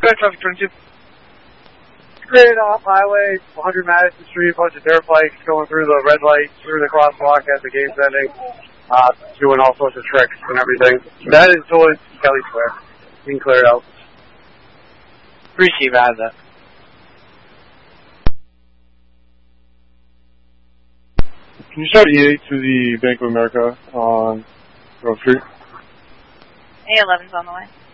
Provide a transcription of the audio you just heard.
traffic 22. Great off highway, 100 Madison Street, a bunch of dirt bikes going through the red light, through the crosswalk as the game's ending, doing all sorts of tricks and everything. That is towards Kelly Square. You can clear it out. Appreciate that. Can you shout E8 to the Bank of America on Grove Street? A11's on the way.